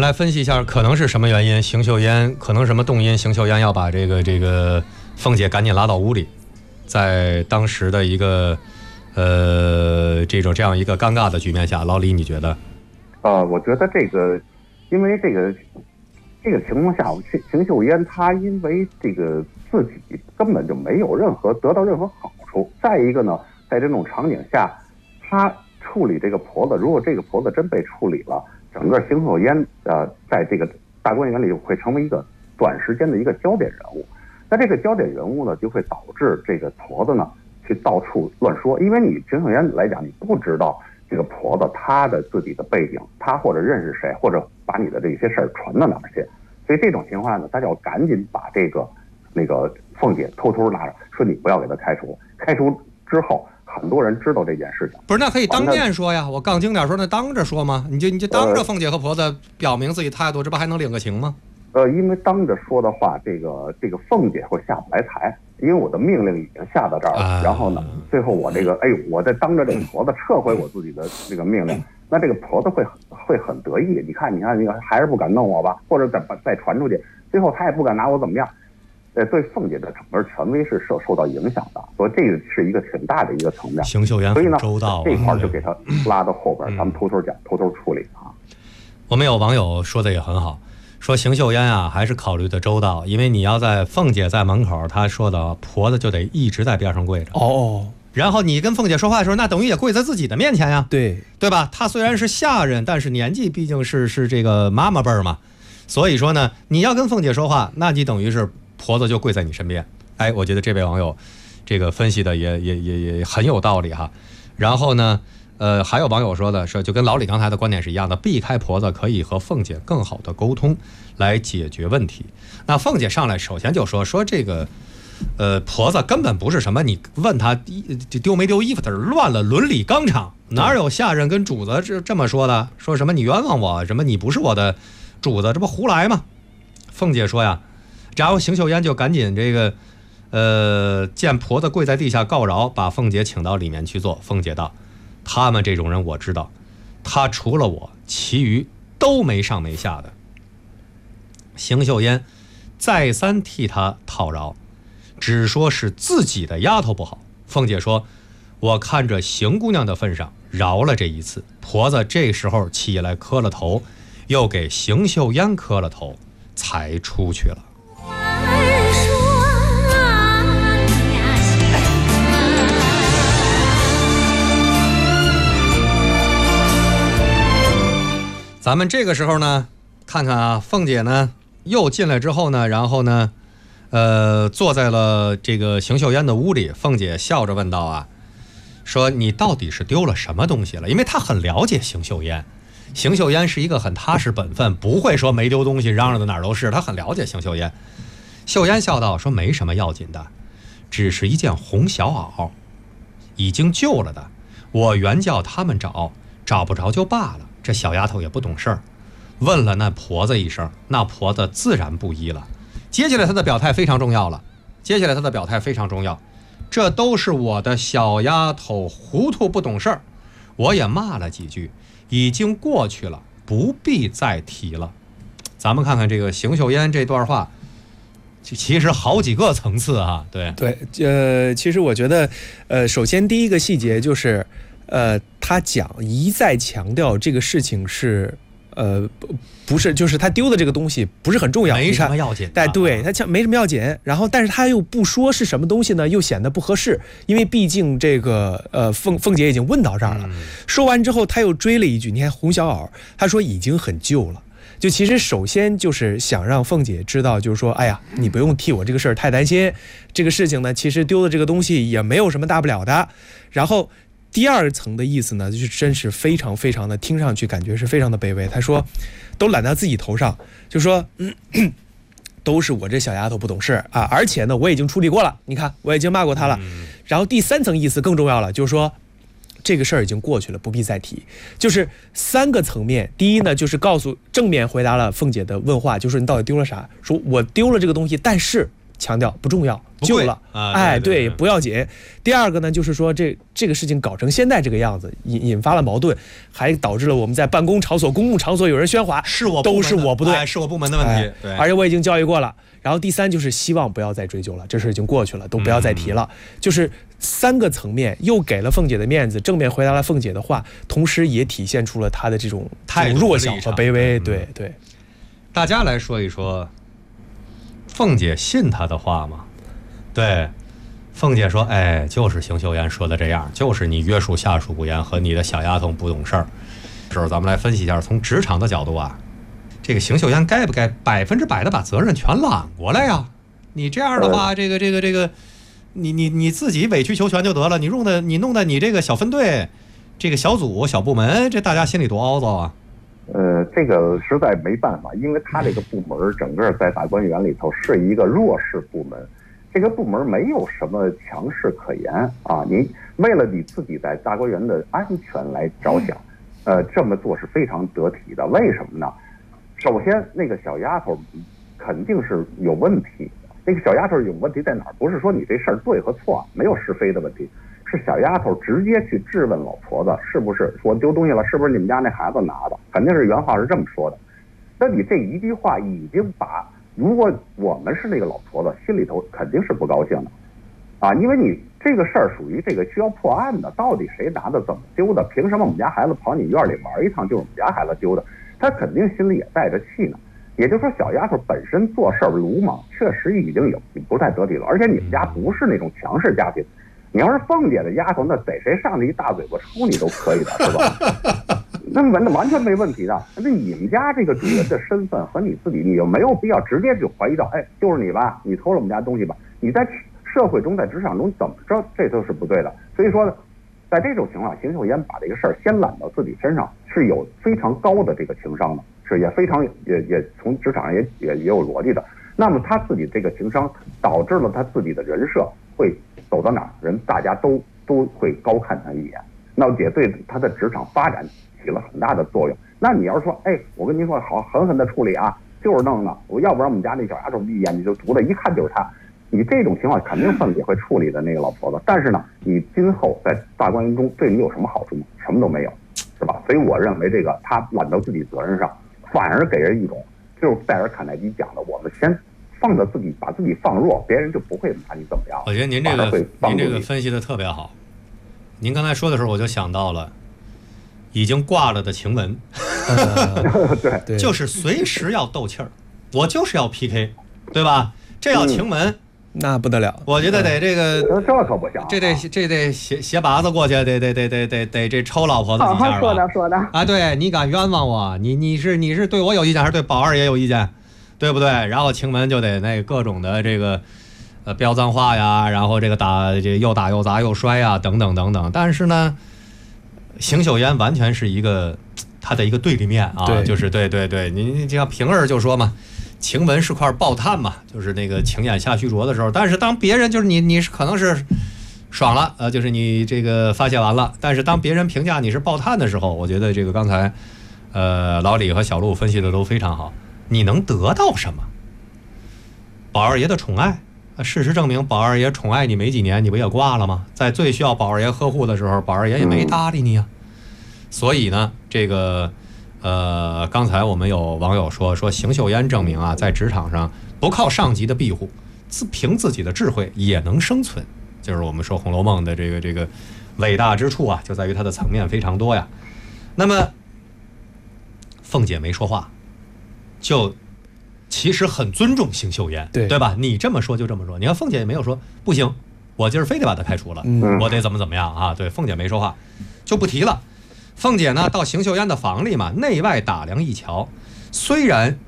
来分析一下，可能是什么原因？邢岫烟可能什么动因？邢岫烟要把这个凤姐赶紧拉到屋里，在当时的一个这样一个尴尬的局面下，老李你觉得？ 我觉得因为这个情况下，邢岫烟她因为这个自己根本就没有得到任何好处。再一个呢，在这种场景下，她处理这个婆子，如果这个婆子真被处理了，整个邢岫烟在这个大观园里会成为一个短时间的一个焦点人物。那这个焦点人物呢，就会导致这个婆子呢去到处乱说，因为你邢岫烟来讲，你不知道这个婆子她的自己的背景，她或者认识谁，或者把你的这些事儿传到哪儿去。所以这种情况呢，他就要赶紧把那个凤姐偷偷拉着，说你不要给她开除。开除之后，很多人知道这件事情。 不是，那可以当面说呀。我杠精点说，那当着说吗？你就当着凤姐和婆子表明自己态度，这不还能领个情吗？ 因为当着说的话，这个凤姐会下不来台，因为我的命令已经下到这儿了。然后呢，最后我我再当着这个婆子撤回我自己的这个命令，那这个婆子会很得意。你看，你还是不敢弄我吧，或者再传出去，最后他也不敢拿我怎么样。对凤姐的整个权威是受到影响的，所以这个是一个挺大的一个层面。 邢岫烟很周到， 所以呢，这块就给他拉到后边，咱们偷偷讲，偷偷处理啊。 我们有网友说的也很好。说邢岫烟啊，还是考虑的周到，因为你要在凤姐在门口，她说的婆子就得一直在边上跪着然后你跟凤姐说话的时候，那等于也跪在自己的面前呀，对吧？她虽然是下人，但是年纪毕竟是这个妈妈辈儿嘛，所以说呢，你要跟凤姐说话，那你等于是婆子就跪在你身边。我觉得这位网友这个分析的也很有道理哈。然后呢，还有网友说的是，就跟老李刚才的观点是一样的，避开婆子可以和凤姐更好的沟通，来解决问题。那凤姐上来首先就说这个，婆子根本不是什么你问她丢没丢衣服，她是乱了伦理纲常，哪有下人跟主子这么说的？说什么你冤枉我，什么你不是我的主子，这不胡来吗？凤姐说呀，然后邢岫烟就赶紧这个，见婆子跪在地下告饶，把凤姐请到里面去坐。凤姐道，他们这种人我知道，他除了我，其余都没上没下的。邢岫烟再三替他讨饶，只说是自己的丫头不好。凤姐说，我看着邢姑娘的份上饶了这一次。婆子这时候起来磕了头，又给邢岫烟磕了头，才出去了。咱们这个时候呢，看看啊，凤姐呢又进来之后呢，然后呢，坐在了这个邢岫烟的屋里。凤姐笑着问道啊，说你到底是丢了什么东西了？因为她很了解邢岫烟，邢岫烟是一个很踏实本分，不会说没丢东西嚷嚷的哪儿都是，她很了解邢岫烟。岫烟笑道，说没什么要紧的，只是一件红小袄，已经旧了的，我原叫他们找不着就罢了。这小丫头也不懂事儿，问了那婆子一声，那婆子自然不依了。接下来她的表态非常重要了，这都是我的小丫头糊涂不懂事儿，我也骂了几句，已经过去了，不必再提了。咱们看看这个邢岫烟这段话，其实好几个层次啊。 对，其实我觉得，首先第一个细节就是，他一再强调这个事情是，不是，就是他丢的这个东西不是很重要， 没什么要紧。 对，他没什么要紧。然后，但是他又不说是什么东西呢，又显得不合适，因为毕竟这个凤姐已经问到这儿了。说完之后，他又追了一句：“你看红小袄，他说已经很旧了。”就其实首先就是想让凤姐知道，就是说，哎呀，你不用替我这个事儿太担心，这个事情呢，其实丢的这个东西也没有什么大不了的。然后第二层的意思呢，就是真是非常非常的，听上去感觉是非常的卑微。他说，都揽到自己头上，就说，都是我这小丫头不懂事啊，而且呢，我已经处理过了，你看我已经骂过她了。然后第三层意思更重要了，就是说，这个事儿已经过去了，不必再提。就是三个层面，第一呢，就是正面回答了凤姐的问话，就是你到底丢了啥？说我丢了这个东西，但是强调不重要，救了，哎，对，不要紧。第二个呢，就是说这个事情搞成现在这个样子，引发了矛盾，还导致了我们在办公场所、公共场所有人喧哗，都是我不对， 是我部门的问题。对， 而且我已经教育过了。然后第三就是希望不要再追究了，这事已经过去了，都不要再提了。就是3个层面，又给了凤姐的面子，正面回答了凤姐的话，同时也体现出了她的这种弱小和卑微。对对， 大家来说一说，凤姐信她的话吗？对，凤姐说：“哎，就是邢岫烟说的这样，就是你约束下属不严和你的小丫头不懂事儿。”时候咱们来分析一下，从职场的角度啊。这个邢岫烟该不该100%的把责任全揽过来呀？你这样的话，这个，你自己委曲求全就得了。你弄得你这个小分队、这个小组、小部门，这大家心里多凹糟啊。 这个实在没办法，因为他这个部门整个在大观园里头是一个弱势部门，这个部门没有什么强势可言啊。你为了你自己在大观园的安全来着想，这么做是非常得体的。为什么呢？首先，那个小丫头肯定是有问题。那个小丫头有问题在哪儿？不是说你这事儿对和错，没有是非的问题，是小丫头直接去质问老婆子，是不是说丢东西了？是不是你们家那孩子拿的？肯定是原话是这么说的。那你这一句话已经把，如果我们是那个老婆子，心里头肯定是不高兴的，啊，因为你这个事儿属于这个需要破案的，到底谁拿的，怎么丢的？凭什么我们家孩子跑你院里玩一趟就是我们家孩子丢的？他肯定心里也带着气呢，也就是说，小丫头本身做事儿鲁莽，确实已经有不太得体了。而且你们家不是那种强势家庭，你要是凤姐的丫头，那逮谁上去一大嘴巴抽你都可以的，是吧？那完全没问题的。那你们家这个主人的身份和你自己，你有没有必要直接就怀疑到，哎，就是你吧，你偷了我们家东西吧？你在社会中，在职场中怎么着，这都是不对的。所以说呢，在这种情况，邢岫烟把这个事儿先揽到自己身上，是有非常高的这个情商的，是也非常也从职场上也有逻辑的。那么他自己这个情商导致了他自己的人设会走到哪儿，人大家都会高看他一眼，那也对他的职场发展起了很大的作用。那你要是说，哎，我跟您说，好狠狠的处理啊，就是弄的，我要不然我们家那小丫头一眼你就读的，一看就是他。你这种情况肯定凤姐会处理的那个老婆子，但是呢，你今后在大观园中对你有什么好处吗？什么都没有，是吧？所以我认为这个他揽到自己责任上，反而给人一种就是戴尔·卡耐基讲的，我们先放着自己，把自己放弱，别人就不会把你怎么样。 我觉得您这个分析的特别好。您刚才说的时候，我就想到了已经挂了的晴雯， 对， 就是随时要斗气儿，我就是要 PK， 对吧？这要晴雯。 那不得了， 我觉得得这个， 这可不行， 这得斜拔子过去，得这抽老婆子几下吧。 说的啊，对，你敢冤枉我？你是对我有意见，还是对宝二爷有意见？对不对？然后晴雯就得那各种的这个飙脏话呀，然后这个又打又砸又摔呀，等等等等。但是呢，邢岫烟完全是一个他的一个对立面啊，就是对，你像平儿就说嘛。晴雯是块爆炭嘛，就是那个情眼下须着的时候，但是当别人就是你可能是爽了，就是你这个发泄完了，但是当别人评价你是爆炭的时候，我觉得这个刚才老李和小陆分析的都非常好。你能得到什么？宝二爷的宠爱，事实证明宝二爷宠爱你没几年，你不也挂了吗？在最需要宝二爷呵护的时候，宝二爷也没搭理你啊。所以呢，这个刚才我们有网友说邢岫烟证明啊，在职场上不靠上级的庇护，凭自己的智慧也能生存。就是我们说《红楼梦》的这个伟大之处啊，就在于它的层面非常多呀。那么凤姐没说话，就其实很尊重邢岫烟，对吧？你这么说就这么说。你看凤姐也没有说不行，我今儿非得把她开除了，我得怎么样啊？对，凤姐没说话，就不提了。凤姐呢，到邢岫烟的房里嘛，内外打量一瞧，虽然